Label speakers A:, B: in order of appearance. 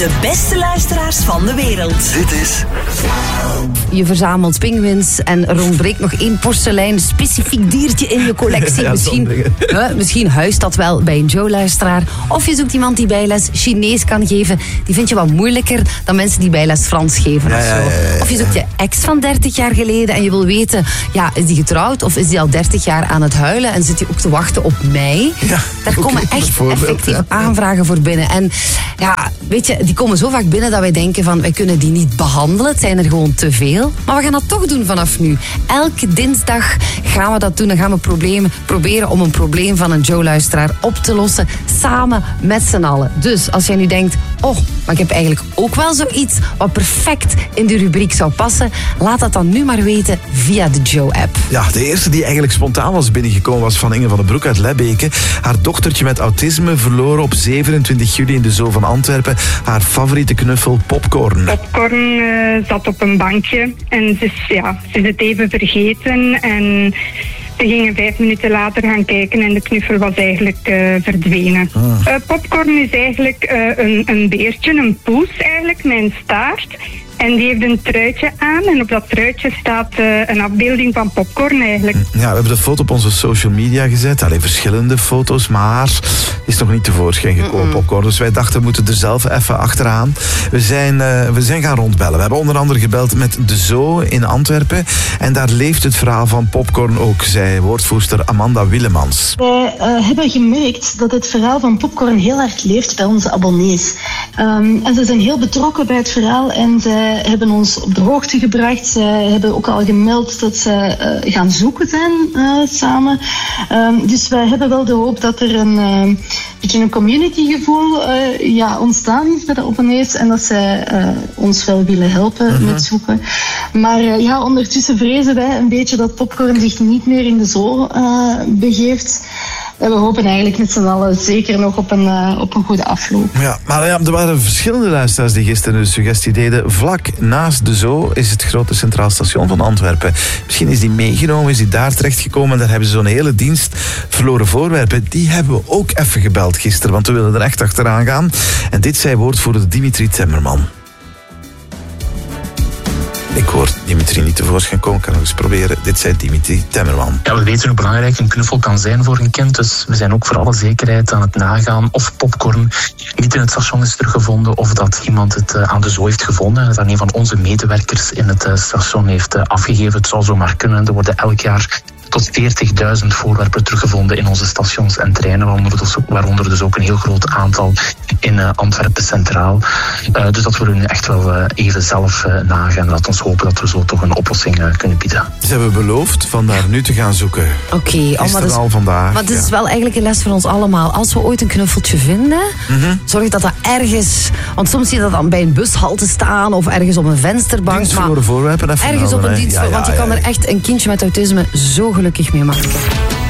A: De beste luisteraars van de wereld.
B: Dit is...
C: Je verzamelt pinguïns en er ontbreekt nog 1 porselein specifiek diertje in je collectie. Misschien huist dat wel bij een Joe-luisteraar. Of je zoekt iemand die bijles Chinees kan geven. Die vind je wat moeilijker dan mensen die bijles Frans geven. Of je zoekt je ex van 30 jaar geleden en je wil weten, is die getrouwd of is die al 30 jaar aan het huilen en zit hij ook te wachten op mij? Ja, daar komen echt effectief aanvragen voor binnen. En weet je, die komen zo vaak binnen dat wij denken van, wij kunnen die niet behandelen. Het zijn er gewoon te veel. Maar we gaan dat toch doen vanaf nu. Elke dinsdag gaan we dat doen. Dan gaan we proberen om een probleem van een Joe-luisteraar op te lossen. Samen met z'n allen. Dus als jij nu denkt, maar ik heb eigenlijk ook wel zoiets wat perfect in de rubriek zou passen. Laat dat dan nu maar weten via de Joe-app.
B: Ja, de eerste die eigenlijk spontaan was binnengekomen was van Inge van den Broek uit Lebbeke. Haar dochtertje met autisme verloor op 27 juli in de Zoo van Antwerpen haar favoriete knuffel Popcorn.
D: Popcorn zat op een bankje en ze is het even vergeten en ze gingen 5 minuten later gaan kijken en de knuffel was eigenlijk verdwenen. Popcorn is eigenlijk een beertje, een poes eigenlijk, met een staart. En die heeft een truitje aan en op dat truitje staat een afbeelding van Popcorn eigenlijk. Ja,
B: we hebben de foto op onze social media gezet. Verschillende foto's, maar is nog niet tevoorschijn gekomen, Popcorn. Dus wij dachten, we moeten er zelf even achteraan. We zijn gaan rondbellen. We hebben onder andere gebeld met de Zoo in Antwerpen. En daar leeft het verhaal van Popcorn ook, zei woordvoerster Amanda Willemans.
E: Wij hebben gemerkt dat het verhaal van Popcorn heel hard leeft bij onze abonnees. En ze zijn heel betrokken bij het verhaal en zij hebben ons op de hoogte gebracht. Zij hebben ook al gemeld dat ze gaan zoeken zijn samen. Dus wij hebben wel de hoop dat er een beetje een communitygevoel ontstaan is bij de abonnees en dat zij ons wel willen helpen met zoeken. Maar ondertussen vrezen wij een beetje dat Popcorn zich niet meer in de zoo begeeft. En we hopen eigenlijk met z'n allen zeker nog op een goede afloop.
B: Ja, maar er waren verschillende luisteraars die gisteren een suggestie deden. Vlak naast de Zoo is het grote Centraal Station van Antwerpen. Misschien is die meegenomen, is die daar terechtgekomen. Daar hebben ze zo'n hele dienst verloren voorwerpen. Die hebben we ook even gebeld gisteren, want we willen er echt achteraan gaan. En dit zei woordvoerder Dimitri Temmerman. Ik hoor Dimitri niet tevoorschijn komen, ik kan nog eens proberen. Dit zei Dimitri Temmerman.
F: Ja, we weten hoe belangrijk een knuffel kan zijn voor een kind, dus we zijn ook voor alle zekerheid aan het nagaan of Popcorn niet in het station is teruggevonden of dat iemand het aan de Zoo heeft gevonden en dat een van onze medewerkers in het station heeft afgegeven. Het zou zomaar kunnen. Er worden elk jaar tot 40.000 voorwerpen teruggevonden in onze stations en treinen, waaronder dus ook een heel groot aantal in Antwerpen Centraal. Dus dat willen we nu echt wel even zelf nagaan. Laat ons hopen dat we zo toch een oplossing kunnen bieden.
B: Ze hebben beloofd vandaar nu te gaan zoeken.
C: Oké,
B: al vandaag.
C: Maar dit is wel eigenlijk een les voor ons allemaal. Als we ooit een knuffeltje vinden, zorg dat dat ergens... Want soms zie je dat dan bij een bushalte staan of ergens op een vensterbank.
B: Dienstverloren voorwerpen.
C: Ergens op een dienst, want je kan er echt een kindje met autisme zo gelukkig mee maken.